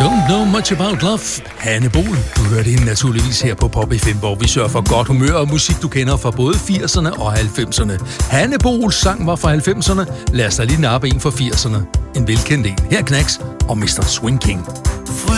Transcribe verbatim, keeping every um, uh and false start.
Don't know much about love. Hanne Bol. Du hørte hende naturligvis her på Pop F M, hvor vi sørger for godt humør og musik, du kender fra både firserne og halvfemserne. Hanne Bols sang var fra halvfemserne. Lad os da lige nappe en fra firserne. En velkendt en. Her Knacks og mister Swing King.